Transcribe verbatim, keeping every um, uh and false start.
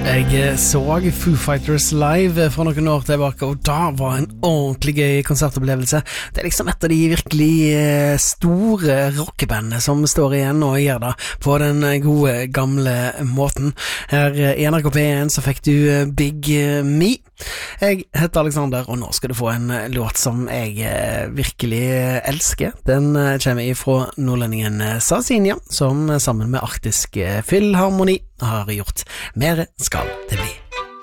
Jeg så Foo Fighters live for noen år tilbake, og da var en ordentlig gøy konsertopplevelse. Det er liksom et av de virkelig store rockebandene som står igjen og gjør det på den gode gamle måten. Her i N R K P én så fikk du Big Me. Jeg heter Alexander, og nå skal du få en låt som jeg virkelig elsker. Den kommer ifra nordlendingen Sarsinia, som sammen med Arktisk Filharmoni har gjort Mere skal det bli.